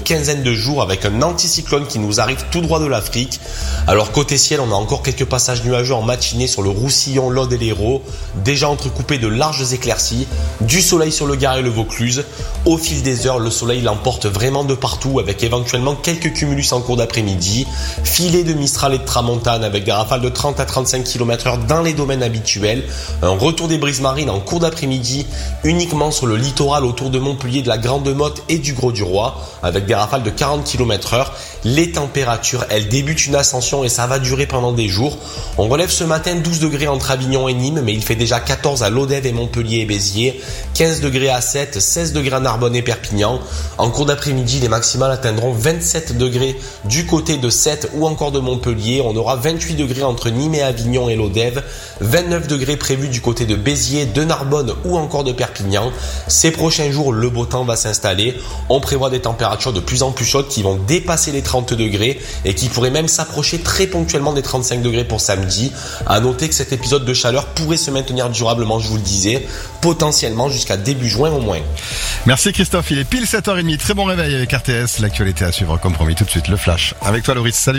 quinzaine de jours avec un anticyclone qui nous arrive tout droit de l'Afrique. Alors côté ciel, on a encore quelques passages nuageux en matinée sur le Roussillon, l'Aude et l'Hérault, déjà entrecoupés de larges éclaircies, du soleil sur le Gard et le Vaucluse. Au fil des heures, le soleil l'emporte vraiment de partout avec éventuellement quelques cumulus en cours d'après-midi, filets de Mistral et de Tramontane avec des rafales de 30 à 35 km/h dans les domaines habituels, un retour des brises marines en cours d'après-midi uniquement sur le littoral autour de Montpellier, de la Grande Motte et du Gros-du-Roi avec des rafales de 40 km/h. Les températures, elles débutent une ascension et ça va durer pendant des jours. On relève ce matin 12 degrés entre Avignon et Nîmes, mais il fait déjà 14 à Lodève et Montpellier et Béziers, 15 degrés à Sète, 16 degrés à Narbonne et Perpignan. En cours d'après-midi, les maximales atteindront 27 degrés du côté de Sète ou encore de Montpellier. On aura 28 degrés entre Nîmes et Avignon et Lodève, 29 degrés prévus du côté de Béziers, de Narbonne ou encore de Perpignan. Ces prochains jours, le beau temps va s'installer. On prévoit des températures de plus en plus chaudes qui vont dépasser les 30 degrés et qui pourraient même s'approcher très ponctuellement des 35 degrés pour samedi. À noter que cet épisode de chaleur pourrait se maintenir durablement, je vous le disais, potentiellement jusqu'à début juin au moins. Merci Christophe, il est pile 7h30, très bon réveil avec RTS, l'actualité à suivre comme promis tout de suite, le flash. Avec toi Loris, salut.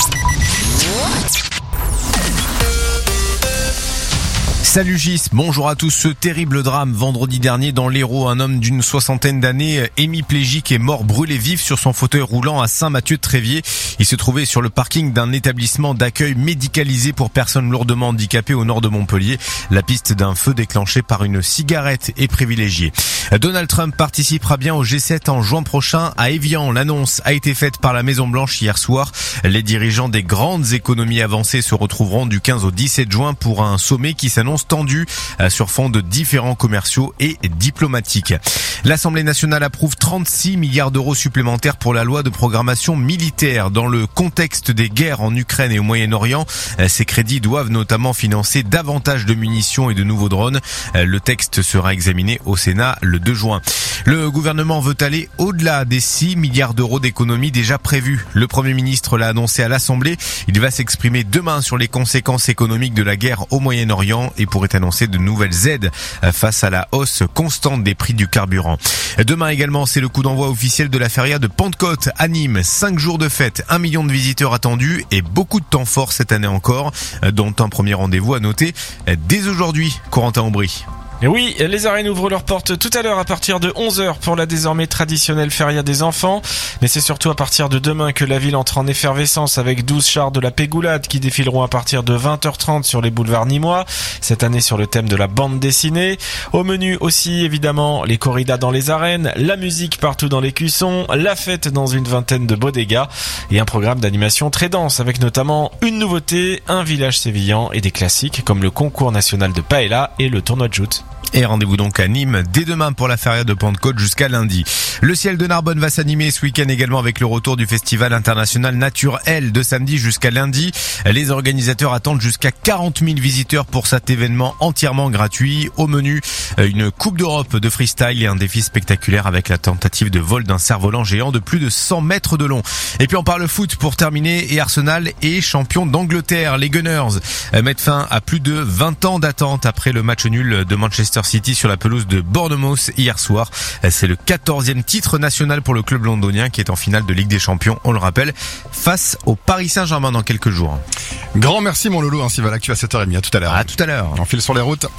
Salut Gis, bonjour à tous. Ce terrible drame vendredi dernier dans l'Hérault, un homme d'une 60aine d'années, hémiplégique, est mort brûlé vif sur son fauteuil roulant à Saint-Mathieu-de-Tréviers. Il se trouvait sur le parking d'un établissement d'accueil médicalisé pour personnes lourdement handicapées au nord de Montpellier. La piste d'un feu déclenché par une cigarette est privilégiée. Donald Trump participera bien au G7 en juin prochain à Évian. L'annonce a été faite par la Maison-Blanche hier soir. Les dirigeants des grandes économies avancées se retrouveront du 15 au 17 juin pour un sommet qui s'annonce tendu sur fond de différends commerciaux et diplomatiques. L'Assemblée nationale approuve 36 milliards d'euros supplémentaires pour la loi de programmation militaire. Dans le contexte des guerres en Ukraine et au Moyen-Orient, ces crédits doivent notamment financer davantage de munitions et de nouveaux drones. Le texte sera examiné au Sénat le 2 juin. Le gouvernement veut aller au-delà des 6 milliards d'euros d'économies déjà prévues. Le Premier ministre l'a annoncé à l'Assemblée. Il va s'exprimer demain sur les conséquences économiques de la guerre au Moyen-Orient et pourrait annoncer de nouvelles aides face à la hausse constante des prix du carburant. Demain également, c'est le coup d'envoi officiel de la feria de Pentecôte à Nîmes. 5 jours de fête, 1 million de visiteurs attendus et beaucoup de temps fort cette année encore, dont un premier rendez-vous à noter dès aujourd'hui. Corentin Aubry. Et oui, les arènes ouvrent leurs portes tout à l'heure à partir de 11h pour la désormais traditionnelle feria des enfants. Mais c'est surtout à partir de demain que la ville entre en effervescence avec 12 chars de la Pégoulade qui défileront à partir de 20h30 sur les boulevards nîmois. Cette année sur le thème de la bande dessinée. Au menu aussi, évidemment, les corridas dans les arènes, la musique partout dans les cuissons, la fête dans une vingtaine de bodegas et un programme d'animation très dense avec notamment une nouveauté, un village sévillan et des classiques comme le concours national de paella et le tournoi de joute. Et rendez-vous donc à Nîmes dès demain pour la feria de Pentecôte jusqu'à lundi. Le ciel de Narbonne va s'animer ce week-end également avec le retour du festival international Nature L de samedi jusqu'à lundi. Les organisateurs attendent jusqu'à 40 000 visiteurs pour cet événement entièrement gratuit. Au menu, une coupe d'Europe de freestyle et un défi spectaculaire avec la tentative de vol d'un cerf-volant géant de plus de 100 mètres de long. Et puis on parle foot pour terminer et Arsenal est champion d'Angleterre. Les Gunners mettent fin à plus de 20 ans d'attente après le match nul de Manchester City sur la pelouse de Bournemouth hier soir. C'est le 14e titre national pour le club londonien qui est en finale de Ligue des Champions, on le rappelle, face au Paris Saint-Germain dans quelques jours. Grand merci mon loulou, ainsi va l'actu à 7h30, à tout à l'heure. À tout à l'heure. On file sur les routes.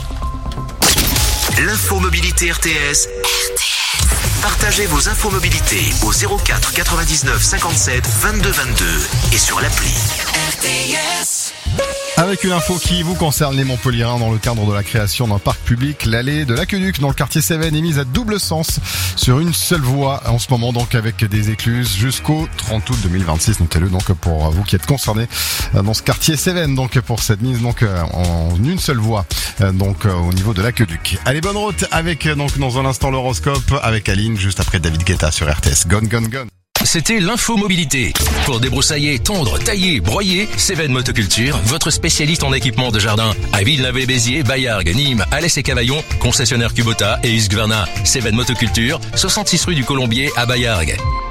L'infomobilité RTS. Partagez vos infomobilités au 04 99 57 22 22 et sur l'appli RTS. Avec une info qui vous concerne les Montpelliérains dans le cadre de la création d'un parc public, l'allée de l'Aqueduc dans le quartier Cévennes est mise à double sens sur une seule voie en ce moment, donc avec des écluses jusqu'au 30 août 2026. Notez-le donc pour vous qui êtes concernés dans ce quartier Cévennes, donc pour cette mise donc en une seule voie donc au niveau de l'Aqueduc. Allez, bonne route avec donc dans un instant l'horoscope avec Aline juste après David Guetta sur RTS. Gone, gone, gone. C'était l'infomobilité. Pour débroussailler, tondre, tailler, broyer, Cévennes Motoculture, votre spécialiste en équipement de jardin. À Villeneuve-les-Béziers, Baillargues, Nîmes, Alès et Cavaillon, concessionnaire Kubota et Husqvarna. Cévennes Motoculture, 66 rue du Colombier à Baillargues.